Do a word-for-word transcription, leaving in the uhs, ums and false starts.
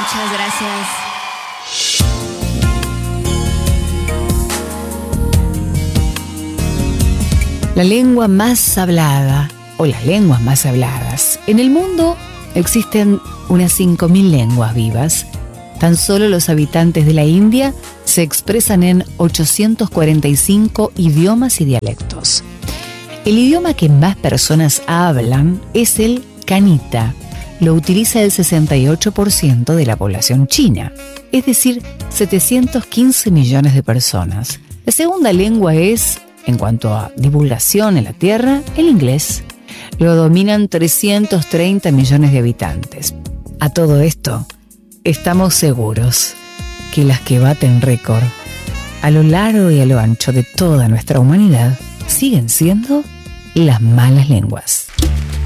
Muchas gracias. La lengua más hablada, o las lenguas más habladas. En el mundo existen unas cinco mil lenguas vivas. Tan solo los habitantes de la India se expresan en ochocientos cuarenta y cinco idiomas y dialectos. El idioma que más personas hablan es el kanita. Lo utiliza el sesenta y ocho por ciento de la población china, es decir, setecientos quince millones de personas. La segunda lengua es, en cuanto a divulgación en la Tierra, el inglés. Lo dominan trescientos treinta millones de habitantes. A todo esto, estamos seguros que las que baten récord a lo largo y a lo ancho de toda nuestra humanidad siguen siendo las malas lenguas.